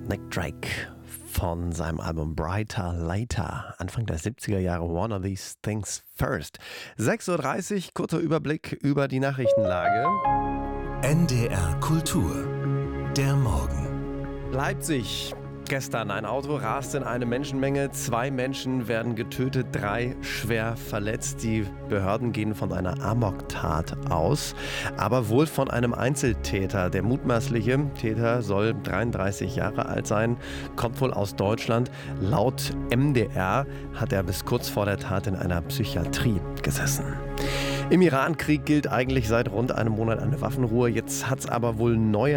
Nick Drake von seinem Album Brighter Later, Anfang der 70er Jahre, One of These Things First. 6:30 Uhr, kurzer Überblick über die Nachrichtenlage. NDR Kultur, der Morgen. Leipzig. Gestern ein Auto rast in eine Menschenmenge. 2 Menschen werden getötet, 3 schwer verletzt. Die Behörden gehen von einer Amoktat aus, aber wohl von einem Einzeltäter. Der mutmaßliche Täter soll 33 Jahre alt sein, kommt wohl aus Deutschland. Laut MDR hat er bis kurz vor der Tat in einer Psychiatrie gesessen. Im Irankrieg gilt eigentlich seit rund einem Monat eine Waffenruhe. Jetzt hat es aber wohl neue